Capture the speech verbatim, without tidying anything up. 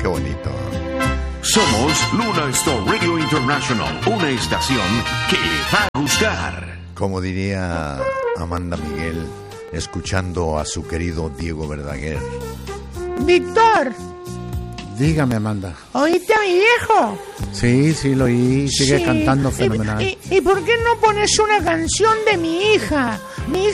qué bonito. Somos Luna Star Radio International, una estación que le va a gustar. Como diría Amanda Miguel, escuchando a su querido Diego Verdaguer. Víctor, Dígame, Amanda. ¿oíste a mi viejo? Sí, sí, lo oí. Sigue Sí. cantando ¿Y- fenomenal. ¿Y, y por qué no pones una canción de mi hija? Mi hija